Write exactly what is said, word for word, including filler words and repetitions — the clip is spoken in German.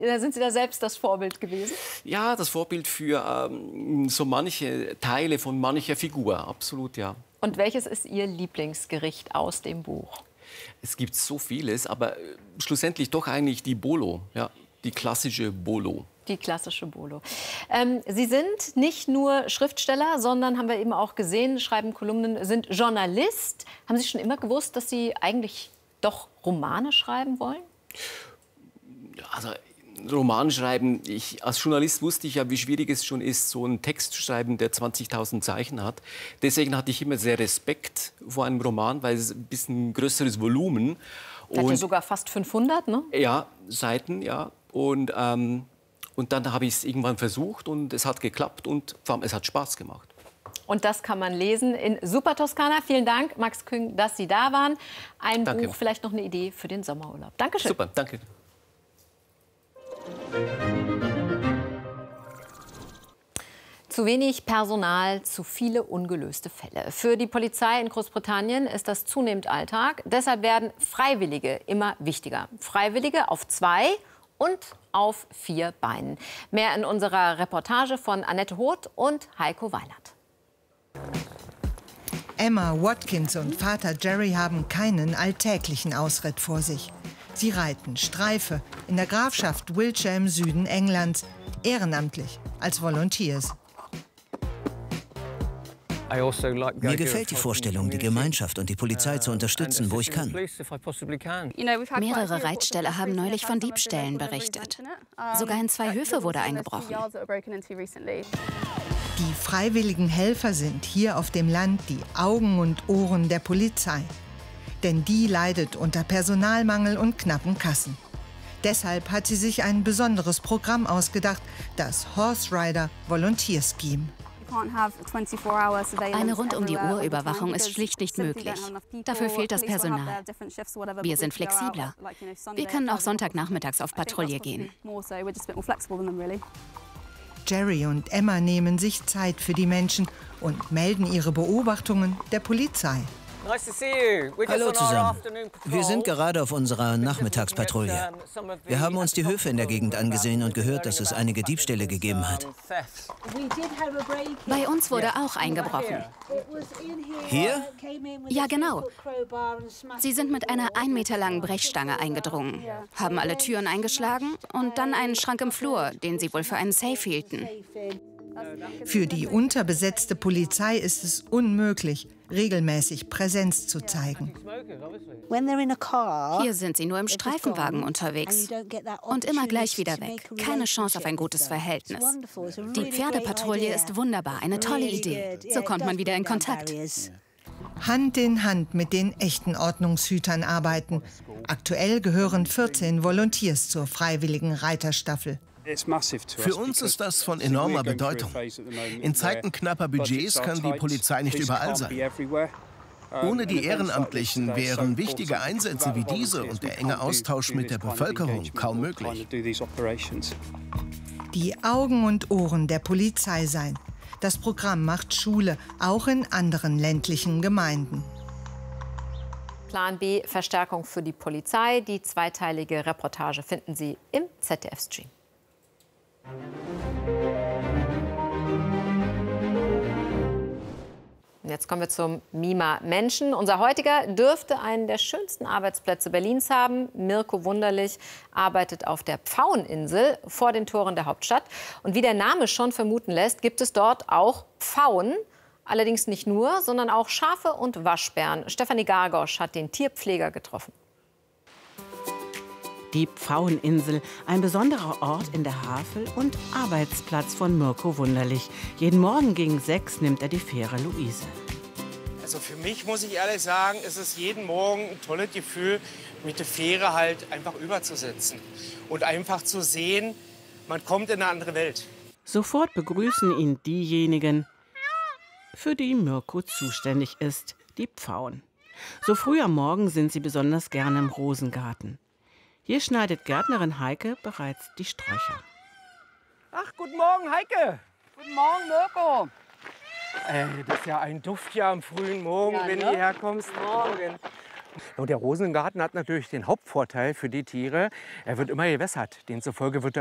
Da sind Sie da selbst das Vorbild gewesen? Ja, das Vorbild für ähm, so manche Teile von mancher Figur, absolut, ja. Und welches ist Ihr Lieblingsgericht aus dem Buch? Es gibt so vieles, aber äh, schlussendlich doch eigentlich die Bolo, ja, die klassische Bolo. Die klassische Bolo. Ähm, Sie sind nicht nur Schriftsteller, sondern, haben wir eben auch gesehen, schreiben Kolumnen, sind Journalist. Haben Sie schon immer gewusst, dass Sie eigentlich doch Romane schreiben wollen? Also Roman schreiben, ich, als Journalist wusste ich ja, wie schwierig es schon ist, so einen Text zu schreiben, der zwanzigtausend Zeichen hat. Deswegen hatte ich immer sehr Respekt vor einem Roman, weil es ein bisschen größeres Volumen. Der hat ja sogar fast fünfhundert, ne? Ja, Seiten, ja. Und, ähm, und dann habe ich es irgendwann versucht und es hat geklappt und vor allem, es hat Spaß gemacht. Und das kann man lesen in Super Toskana. Vielen Dank, Max Küng, dass Sie da waren. Ein Danke. Buch, vielleicht noch eine Idee für den Sommerurlaub. Dankeschön. Super, danke. Zu wenig Personal, zu viele ungelöste Fälle. Für die Polizei in Großbritannien ist das zunehmend Alltag. Deshalb werden Freiwillige immer wichtiger. Freiwillige auf zwei und auf vier Beinen. Mehr in unserer Reportage von Annette Hoth und Heiko Weinert. Emma Watkins und Vater Jerry haben keinen alltäglichen Ausritt vor sich. Sie reiten Streife in der Grafschaft Wiltshire im Süden Englands, ehrenamtlich als Volunteers. Mir gefällt die Vorstellung, die Gemeinschaft und die Polizei zu unterstützen, wo ich kann. Mehrere Reitställe haben neulich von Diebstählen berichtet. Sogar in zwei Höfe wurde eingebrochen. Die freiwilligen Helfer sind hier auf dem Land die Augen und Ohren der Polizei. Denn die leidet unter Personalmangel und knappen Kassen. Deshalb hat sie sich ein besonderes Programm ausgedacht, das Horse Rider Volunteer Scheme. Eine Rund-um-die-Uhr-Überwachung ist schlicht nicht möglich. Dafür fehlt das Personal. Wir sind flexibler. Wir können auch Sonntagnachmittags auf Patrouille gehen. Jerry und Emma nehmen sich Zeit für die Menschen und melden ihre Beobachtungen der Polizei. Hallo zusammen. Wir sind gerade auf unserer Nachmittagspatrouille. Wir haben uns die Höfe in der Gegend angesehen und gehört, dass es einige Diebstähle gegeben hat. Bei uns wurde auch eingebrochen. Hier? Ja, genau. Sie sind mit einer ein Meter langen Brechstange eingedrungen, haben alle Türen eingeschlagen und dann einen Schrank im Flur, den sie wohl für einen Safe hielten. Für die unterbesetzte Polizei ist es unmöglich, regelmäßig Präsenz zu zeigen. Hier sind sie nur im Streifenwagen unterwegs und immer gleich wieder weg. Keine Chance auf ein gutes Verhältnis. Die Pferdepatrouille ist wunderbar, eine tolle Idee. So kommt man wieder in Kontakt. Hand in Hand mit den echten Ordnungshütern arbeiten. Aktuell gehören vierzehn Volunteers zur freiwilligen Reiterstaffel. Für uns ist das von enormer Bedeutung. In Zeiten knapper Budgets kann die Polizei nicht überall sein. Ohne die Ehrenamtlichen wären wichtige Einsätze wie diese und der enge Austausch mit der Bevölkerung kaum möglich. Die Augen und Ohren der Polizei sein. Das Programm macht Schule, auch in anderen ländlichen Gemeinden. Plan B, Verstärkung für die Polizei. Die zweiteilige Reportage finden Sie im Z D F-Stream. Jetzt kommen wir zum Mima Menschen. Unser heutiger dürfte einen der schönsten Arbeitsplätze Berlins haben. Mirko Wunderlich arbeitet auf der Pfaueninsel vor den Toren der Hauptstadt. Und wie der Name schon vermuten lässt, gibt es dort auch Pfauen. Allerdings nicht nur, sondern auch Schafe und Waschbären. Stefanie Gargosch hat den Tierpfleger getroffen. Die Pfaueninsel, ein besonderer Ort in der Havel und Arbeitsplatz von Mirko Wunderlich. Jeden Morgen gegen sechs nimmt er die Fähre Luise. Also für mich, muss ich ehrlich sagen, ist es jeden Morgen ein tolles Gefühl, mit der Fähre halt einfach überzusetzen. Und einfach zu sehen, man kommt in eine andere Welt. Sofort begrüßen ihn diejenigen, für die Mirko zuständig ist, die Pfauen. So früh am Morgen sind sie besonders gerne im Rosengarten. Hier schneidet Gärtnerin Heike bereits die Sträucher. Ach, guten Morgen, Heike. Guten Morgen, Mirko. Ey, das ist ja ein Duft ja am frühen Morgen, ja, wenn ne? du hierher kommst. Morgen. Und der Rosengarten hat natürlich den Hauptvorteil für die Tiere, er wird immer gewässert. Demzufolge wird